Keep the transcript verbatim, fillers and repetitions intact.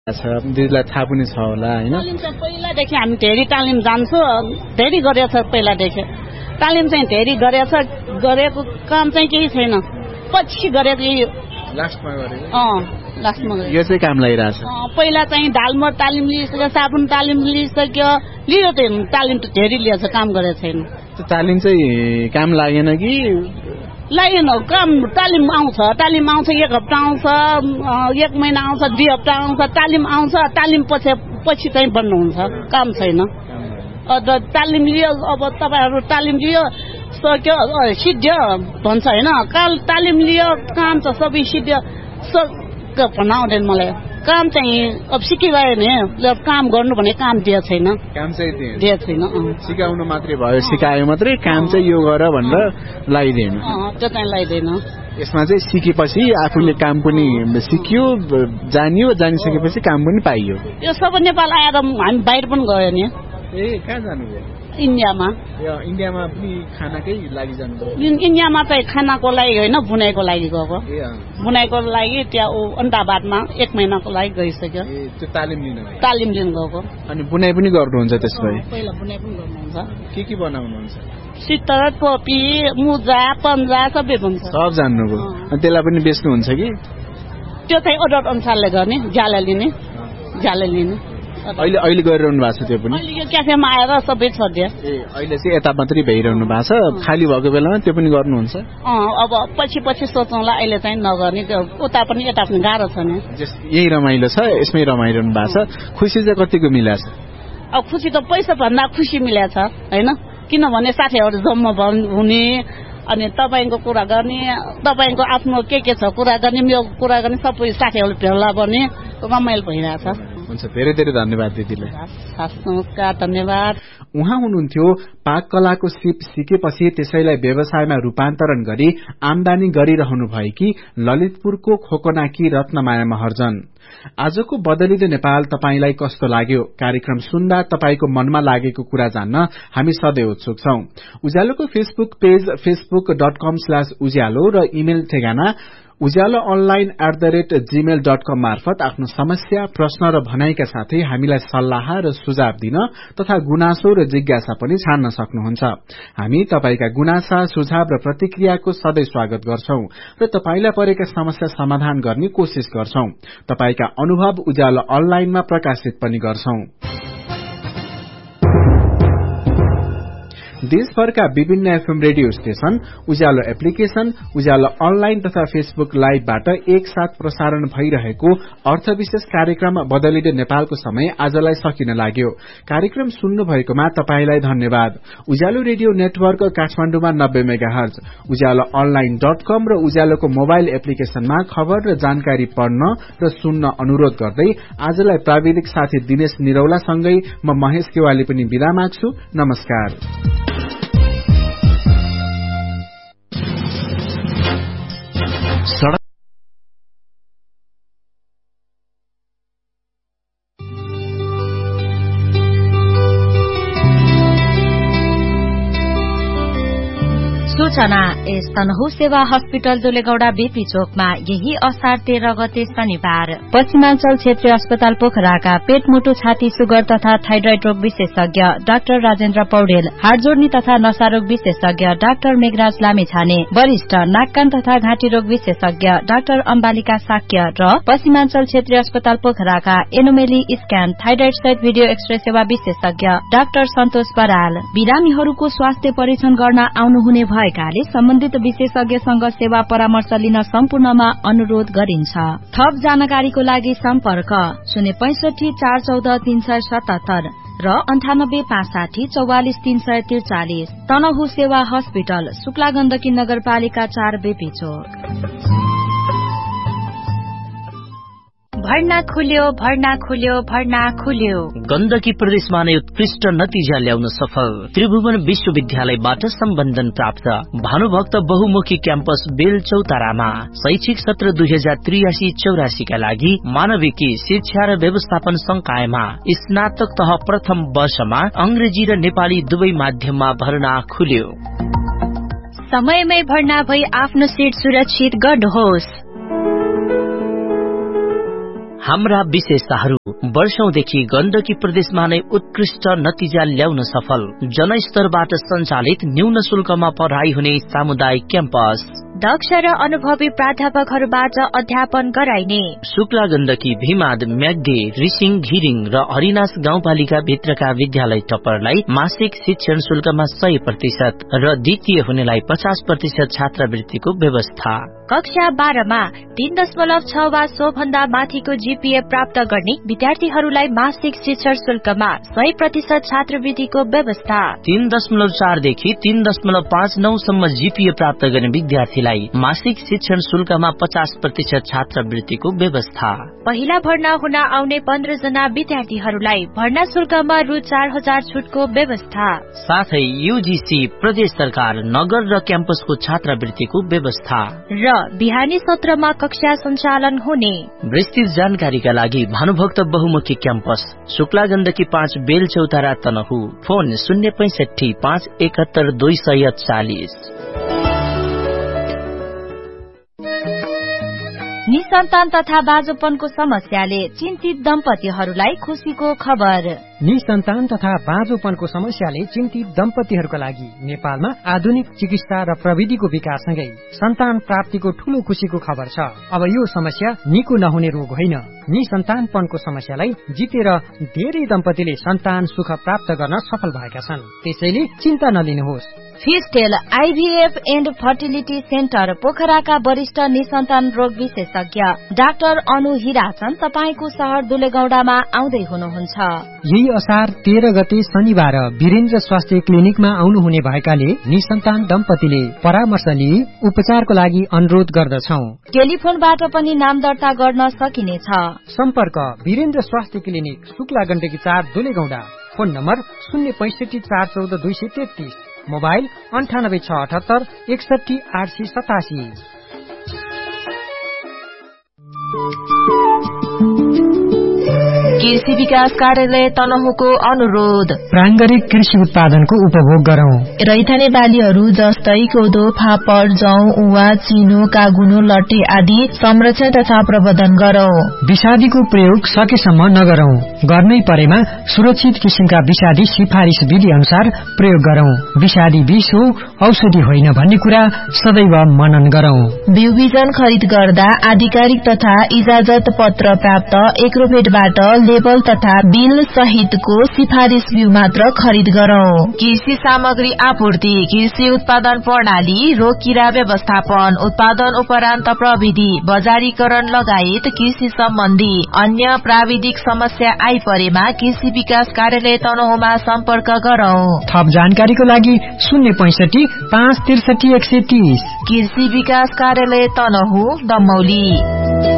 दिदीलाई थाहा पनि छ होला हैन? तालिम चाहिँ पहिलादेखि हामी धेरै तालिम जान्छौँ, धेरै गरेछ पहिलादेखि। तालिम चाहिँ धेरै गरेछ, गरेको काम चाहिँ केही छैन, पछि गरेको लास्टमा गरेको। अँ लास्टमा गरेको यो चाहिँ काम लागिरहेछ। पहिला चाहिँ दालमोट तालिम लिइसक्यो, साबुन तालिम लिइसक्यो, लियो त तालिम त धेरै लिएछ, काम गरेको छैन। त्यो तालिम चाहिँ काम लागेन कि लागेन? काम तालिम आउँछ, तालिम आउँछ, एक हप्ता आउँछ, एक महिना आउँछ, दुई हप्ता आउँछ, तालिम आउँछ, तालिम पछि पछि चाहिँ बन्द हुन्छ, काम छैन। तालिम लियो, अब तपाईँहरू तालिम लियो सक्यो सिद्ध्यो भन्छ होइन, काल तालिम लियो काम त सबै सिद्ध्यो भन्न आउँदैन मलाई। काम चाहिँ अब सिकिरह्यो नि, काम गर्नु भने काम दिएको छैन, काम चाहिँ दिएको छैन। सिकाउनु मात्रै भयो, सिकायो मात्रै, काम चाहिँ यो गर भनेर लगाइदिएन। त्यो चाहिँ लगाइदिएन। यसमा चाहिँ सिकेपछि आफूले काम पनि सिकियो, जानियो, जानिसकेपछि काम पनि पाइयो। यो सबै नेपाल आएर हामी बाहिर पनि गयो नि। ए कहाँ जानुभयो? इन्डियामा। इन्डियामा पनि खानाकै लागि जानुभयो? इन्डियामा चाहिँ खानाको लागि होइन, बुनाइको लागि गएको। बुनाइको लागि त्यहाँ अहमदाबादमा एक महिनाको लागि गइसक्यो। त्यो तालिम लिन तालिम लिन गएको। अनि बुनाइ पनि गर्नुहुन्छ त्यसमा? पहिला बुनाइ पनि गर्नुहुन्छ। के के बनाउनुहुन्छ? सितर, टोपी, मुजा, पन्जा सबै हुन्छ। सब जान्नुभयो। अनि त्यसलाई पनि बेच्नुहुन्छ कि? त्यो चाहिँ अर्डर अनुसारले गर्ने, ज्याला लिने, ज्याला लिने। अहिले अहिले गरिरहनु भएको छ त्यो पनि? अहिले यो क्याफेमा आएर सबै छोडिदियो। ए अहिले चाहिँ यता मात्रै भइरहनु भएको छ, खाली भएको बेलामा त्यो पनि गर्नुहुन्छ? अँ अब पछि पछि सोचौँला, अहिले चाहिँ नगर्ने, त्यो उता पनि यता पनि गाह्रो छ नि। यही रमाइलो छ, यसमै रमाइरहनु भएको छ। खुसी चाहिँ कतिको मिलाछ? अब खुसी त पैसा भन्दा खुसी मिलाछ होइन, किनभने साथीहरू जम्मा हुने, अनि तपाईँको कुरा गर्ने, तपाईँको आफ्नो के के छ कुरा गर्ने, मेरो कुरा गर्ने, सबै साथीहरू भेला गर्ने, रमाइलो भइरहेछ। हुन्छ, धेरै धेरै धन्यवाद दिदीलाई। नमस्कार, धन्यवाद। उहाँ हुनुहुन्थ्यो पाक कलाको सिप सिकेपछि त्यसैलाई व्यवसायमा रूपान्तरण गरी आमदानी गरिरहनु भएकी ललितपुरको खोकनाकी रत्नमाया महर्जन। आजको बदलिँदो नेपाल तपाईलाई कस्तो लाग्यो? कार्यक्रम सुन्दा तपाईको मनमा लागेको कुरा जान्न हामी सधैँ उत्सुक छौं। उज्यालोको Facebook page Facebook dot com slash उज्यालो र इमेल ठेगाना उज्यालो online at the rate Gmail dot कम मार्फत आफ्नो समस्या, प्रश्न र भनाइका साथै हामीलाई सल्लाह र सुझाव दिन तथा गुनासो र जिज्ञासा पनि छान्न सक्नुहुन्छ। हामी तपाईका गुनासा, सुझाव र प्रतिक्रियाको सधैँ स्वागत गर्छौं र तपाईलाई परेका समस्या समाधान गर्ने कोशिश गर्छौं। तपाईका अनुभव उज्यालो अनलाइनमा प्रकाशित पनि गर्छौं। देशभरका विभिन्न एफएम रेडियो स्टेशन, उज्यालो एप्लिकेशन, उज्यालो अनलाइन तथा फेसबुक लाइभबाट एकसाथ प्रसारण भइरहेको अर्थविशेष कार्यक्रम बदलिँदो नेपालको समय आजलाई सकिन लाग्यो। कार्यक्रम सुन्नु भएकोमा तपाईलाई धन्यवाद। उज्यालो रेडियो नेटवर्क काठमाडौँमा नब्बे मेगा हर्ज, उज्यालो अनलाइन डट कम र उज्यालोको मोबाइल एप्लिकेशनमा खबर र जानकारी पढ्न र सुन्न अनुरोध गर्दै आजलाई प्राविधिक साथी दिनेश निरौलासँगै म महेश केवाली पनि बिदा माग्छु। नमस्कार। सूचना यस तनहु सेवा हस्पिटल दुलेगौड़ा बीपी चोकमा यही असार तेह्र गते शनिबार पश्चिमाञ्चल क्षेत्रीय अस्पताल पोखराका पेट, मुटु, छाती, सुगर तथा थाइरोइड रोग विशेषज्ञ डाक्टर राजेन्द्र पौडेल, हाडजोड्नी तथा नसारोग विशेषज्ञ डाक्टर मेघराज लामिछाने, वरिष्ठ नाक कान तथा घाँटी रोग विशेषज्ञ डाक्टर अम्बालिका साक्य र पश्चिमाञ्चल क्षेत्रीय अस्पताल पोखराका एनोमेली स्क्यान, थाइरोइड सहित भिडियो एक्सरे सेवा विशेषज्ञ डाक्टर सन्तोष बराल। बिरामीहरूको स्वास्थ्य परीक्षण गर्न आउनुहुने भएकाले सम्बन्धित विशेषज्ञसँग सेवा परामर्श लिन सम्पूर्णमा अनुरोध गरिन्छ। थप जानकारीको लागि सम्पर्क शून्य पैंसठी चार चौध तीन सय सतहत्तर र अन्ठानब्बे पाँच साठी चौवालिस तीन सय त्रिचालिस। तनहु सेवा हस्पिटल, शुक्ला गण्डकी नगरपालिका चार बेपी चोक। भर्ना खुल्यो, भर्ना खुल्यो, भर्ना खुल्यो। गण्डकी प्रदेशमा नै उत्कृष्ट नतिजा ल्याउन सफल त्रिभुवन विश्वविद्यालयबाट सम्बन्धन प्राप्त भानुभक्त बहुमुखी क्याम्पस बेल चौतारामा शैक्षिक सत्र दुई हजार त्रियासी चौरासी का लागि मानविकी शिक्षा र व्यवस्थापन संकायमा स्नातक तह प्रथम वर्षमा अंग्रेजी र नेपाली दुवै माध्यममा भर्ना खुल्यो। समयमै भर्ना भई आफ्नो सीट सुरक्षित गर्नुहोस्। हाम्रा विशेषताहरू वर्षौंदेखि गण्डकी प्रदेशमा नै उत्कृष्ट नतिजा ल्याउन सफल, जनस्तरबाट सञ्चालित न्यून शुल्कमा पढाइ हुने सामुदायिक क्याम्पस, दक्ष र अनुभवी प्राध्यापकहरूबाट अध्यापन गराइने, शुक्ला गण्डकी, भीमाद, म्याग्दे, रिसिङ, घिरिङ र हरिनास गाउँपालिका भित्रका विद्यालय टप्परलाई मासिक शिक्षण शुल्कमा सय प्रतिशत र द्वितीय हुनेलाई पचास प्रतिशत छात्रवृत्तिको व्यवस्था। कक्षा बाह्रमा तीन दशमलव छ वा सो भन्दा माथिको जीपीए प्राप्त गर्ने विद्यार्थीहरूलाई मासिक शिक्षण शुल्कमा सय प्रतिशत छात्रवृत्तिको व्यवस्था। तीन दशमलव चारदेखि तीन दशमलव पाँच नौ सम्म जीपीए प्राप्त गर्ने विद्यार्थीलाई मासिक शिक्षण शुल्कमा पचास प्रतिशत छात्रवृत्तिको व्यवस्था। पहिला भर्ना हुन आउने पन्ध्र जना विद्यार्थीहरूलाई भर्ना शुल्कमा रु चार हजार छुटको व्यवस्था। साथै यूजीसी, प्रदेश सरकार, नगर र क्याम्पसको छात्रवृत्तिको व्यवस्था र बिहानी सत्रमा कक्षा सञ्चालन हुने। विस्तृत जानकारीका लागि भानुभक्त बहुमुखी क्याम्पस, शुक्ला गण्डकी पाँच, बेल चौतारा, तनहु। फोन शून्य पैंसठी पाँच एकहत्तर दुई सय चालिस। निसन्तान तथा बाँझोपनको समस्याले चिन्तित दम्पतिहरूलाई खुशीको खबर। निसन्तान तथा बाँझोपनको समस्याले चिन्तित दम्पतिहरूका लागि नेपालमा आधुनिक चिकित्सा र प्रविधिको विकाससँगै सन्तान प्राप्तिको ठूलो खुशीको खबर छ। अब यो समस्या निको नहुने रोग होइन। निसन्तानपनको समस्यालाई जितेर धेरै दम्पतिले सन्तान सुख प्राप्त गर्न सफल भएका छन्। त्यसैले चिन्ता नलिनुहोस्। फिस्टेल आईभीएफ एन्ड फर्टिलिटी सेन्टर पोखराका वरिष्ठ निसन्तान रोग विशेषज्ञ डाक्टर अनु हिराचन तपाईको शहर दुलेगौडामा आउँदै हुनुहुन्छ। यही असार तेह्र गते शनिबार वीरेन्द्र स्वास्थ्य क्लिनिकमा आउनुहुने भएकाले निसन्तान दम्पतिले परामर्श लिई उपचारको लागि अनुरोध गर्दछौ। टेलिफोनबाट पनि नाम दर्ता गर्न सकिनेछ। सम्पर्क वीरेन्द्र स्वास्थ्य क्लिनिक, शुक्ला गण्डकी चार, दुलेगौडा। फोन नम्बर शून्य पैंसठी चार चौध दुई सय तेत्तीस। मोबाइल अन्ठानब्बे छ अठहत्तर एकसठी आठ सय सतासी। कृषि विकास कार्यालय तनहुको अनुरोध, प्राङ्गरिक कृषि उत्पादनको उपभोग गरौं। रैथाने बालीहरू जस्तै कोदो, फापर, जौ, उवा, चिनो, कागुनो, लट्टे आदि संरक्षण तथा प्रबन्धन गरौं। विषादीको प्रयोग सकेसम्म नगरौं। गर्नै परेमा सुरक्षित किसिमका विषादी सिफारिस विधि अनुसार प्रयोग गरौं। विषादी विष हो, औषधि होइन भन्ने कुरा सदैव मनन गरौं। बिउ बिजन खरिद गर्दा आधिकारिक तथा इजाजत पत्र प्राप्त एग्रोभेटबाट लेबल तथा बिल सहितको सिफारिस बिउ मात्र खरिद गरौं। कृषि सामग्री आपूर्ति, कृषि उत्पादन प्रणाली, रोग किरा व्यवस्थापन, उत्पादन उपरान्त प्रविधि, बजारीकरण लगायत कृषि सम्बन्धी अन्य प्राविधिक समस्या आइपरेमा कृषि विकास कार्यालय तनहुमा सम्पर्क गरौं। थप जानकारीको लागि शून्य पैंसठी पाँच त्रिसठी एक सय तीस। कृषि विकास कार्यालय तनहु, दमौली।